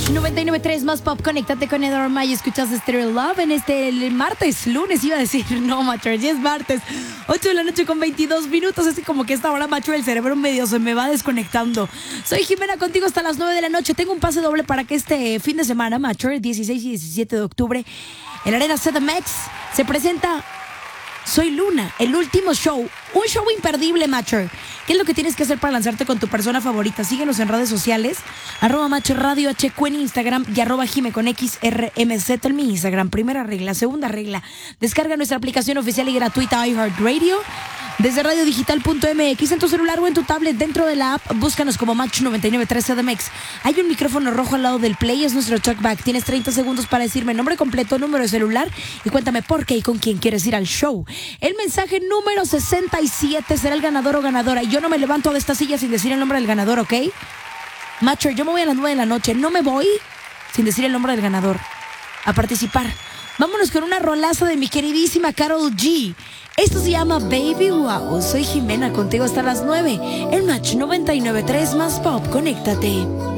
Match 99.3 más pop. Conéctate con Edorma y escuchas Stereo Love en el martes, lunes iba a decir. No, macho, ya es martes. 8 de la noche con 22 minutos. Así como que esta hora, macho, el cerebro medio se me va desconectando. Soy Jimena contigo hasta las 9 de la noche. Tengo un pase doble para que este fin de semana, macho, el 16 y 17 de octubre, en la Arena CDMX se presenta Soy Luna, el último show. Un show imperdible, macho. ¿Qué es lo que tienes que hacer para lanzarte con tu persona favorita? Síguenos en redes sociales, @macho radio HQ en Instagram y @jime con XRMZ en mi Instagram. Primera regla. Segunda regla, descarga nuestra aplicación oficial y gratuita iHeartRadio desde radiodigital.mx en tu celular o en tu tablet. Dentro de la app, búscanos como Match 99.3 CDMX. Hay un micrófono rojo al lado del play, es nuestro talkback. Tienes 30 segundos para decirme nombre completo, número de celular y cuéntame por qué y con quién quieres ir al show. El mensaje número 67 será el ganador o ganadora. Y yo no me levanto de esta silla sin decir el nombre del ganador, ¿ok? Macho, yo me voy a las 9 de la noche. No me voy sin decir el nombre del ganador. A participar. Vámonos con una rolaza de mi queridísima Karol G. Esto se llama Baby Wow. Soy Jimena contigo hasta las 9. El Match 99.3 más pop. Conéctate.